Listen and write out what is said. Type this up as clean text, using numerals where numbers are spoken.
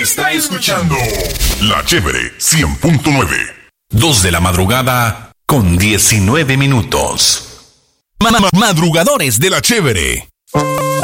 Está escuchando La Chévere 100.9. 2 de la madrugada con 19 minutos. Madrugadores de La Chévere.